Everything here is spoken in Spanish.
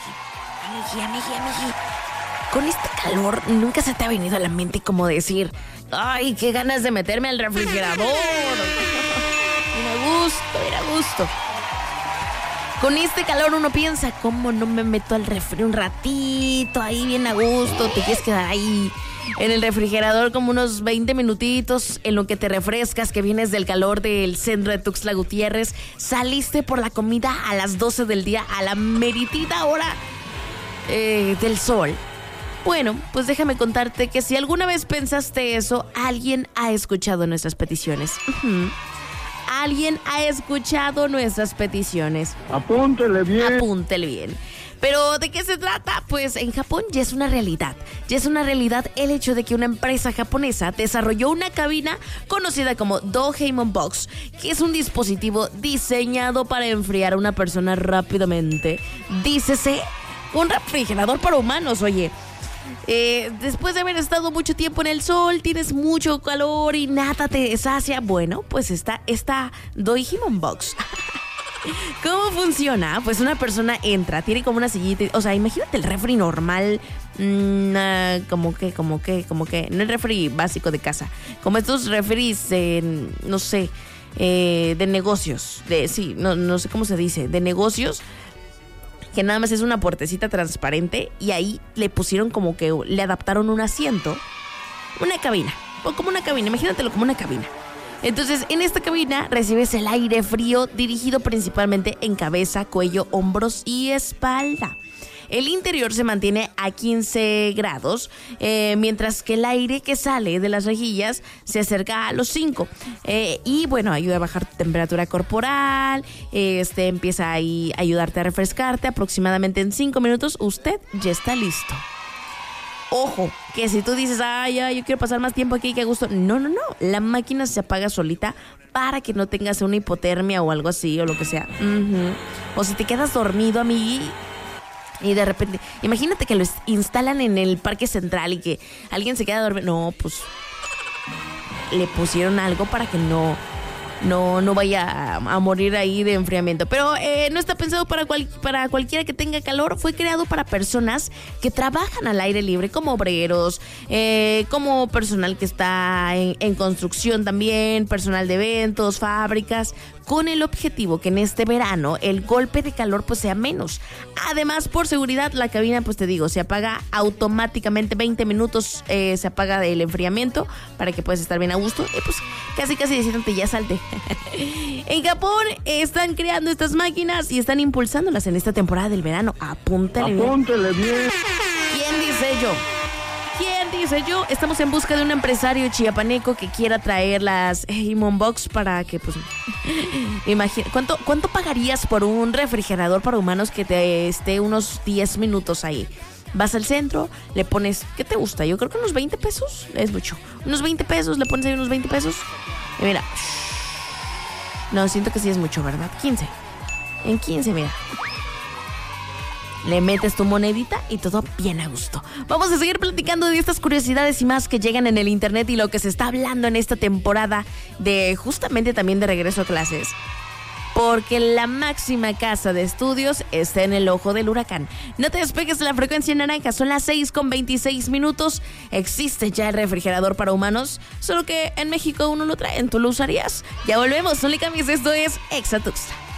Amigui. Con este calor, ¿nunca se te ha venido a la mente como decir, ay, qué ganas de meterme al refrigerador? Bien a gusto. Con este calor uno piensa, ¿cómo no me meto al refri un ratito ahí bien a gusto? Te quieres quedar ahí en el refrigerador como unos 20 minutitos en lo que te refrescas, que vienes del calor del centro de Tuxtla Gutiérrez. Saliste por la comida a las 12 del día, a la meritita hora del sol. Bueno, pues déjame contarte que si alguna vez pensaste eso, alguien ha escuchado nuestras peticiones. Alguien ha escuchado nuestras peticiones. Apúntele bien. Pero ¿de qué se trata? Pues en Japón ya es una realidad. Ya es una realidad el hecho de que una empresa japonesa desarrolló una cabina conocida como Doraemon Box, que es un dispositivo diseñado para enfriar a una persona rápidamente. Dícese, un refrigerador para humanos, oye. Después de haber estado mucho tiempo en el sol, tienes mucho calor y nada te sacia. Bueno, pues está esta Doraemon Box. ¿Cómo funciona? Pues una persona entra, tiene como una sillita, o sea, imagínate el refri normal, como que, no el refri básico de casa, como estos refris, no sé, de negocios, no sé cómo se dice, de negocios, que nada más es una puertecita transparente y ahí le pusieron como que le adaptaron un asiento, una cabina, o como una cabina, imagínatelo como una cabina. Entonces, en esta cabina recibes el aire frío dirigido principalmente en cabeza, cuello, hombros y espalda. El interior se mantiene a 15 grados, mientras que el aire que sale de las rejillas se acerca a los 5. Y bueno, ayuda a bajar tu temperatura corporal, empieza ahí a ayudarte a refrescarte. Aproximadamente en 5 minutos usted ya está listo. Ojo, que si tú dices, yo quiero pasar más tiempo aquí, que a gusto. No. La máquina se apaga solita para que no tengas una hipotermia o algo así, o lo que sea. O si te quedas dormido, amigui, y de repente, imagínate que lo instalan en el Parque Central y que alguien se queda dormido. No, pues le pusieron algo para que no vaya a morir ahí de enfriamiento. Pero no está pensado para cualquiera que tenga calor. Fue creado para personas que trabajan al aire libre, como obreros, como personal que está en construcción también, personal de eventos, fábricas, con el objetivo que en este verano el golpe de calor pues sea menos. Además, por seguridad, la cabina, pues te digo, se apaga automáticamente. 20 minutos se apaga el enfriamiento para que puedas estar bien a gusto. Y pues casi diciéndote, ya salte. En Japón están creando estas máquinas y están impulsándolas en esta temporada del verano. Apúntele bien. ¿Quién dice yo? Estamos en busca de un empresario chiapaneco que quiera traer las Doraemon Box para que, pues, imagina, ¿cuánto pagarías por un refrigerador para humanos que te esté unos 10 minutos ahí? Vas al centro, le pones, ¿qué te gusta? Yo creo que unos 20 pesos es mucho. Unos 20 pesos, le pones ahí unos 20 pesos. Y mira, no, siento que sí es mucho, ¿verdad? 15. En 15, mira. Le metes tu monedita y todo bien a gusto. Vamos a seguir platicando de estas curiosidades y más que llegan en el internet y lo que se está hablando en esta temporada de justamente también de regreso a clases. Porque la máxima casa de estudios está en el ojo del huracán. No te despegues de la frecuencia naranja, son las 6:26. Existe ya el refrigerador para humanos, solo que en México uno lo trae. ¿Tú lo usarías? Ya volvemos, no le cambies, esto es Exa Tuxtla.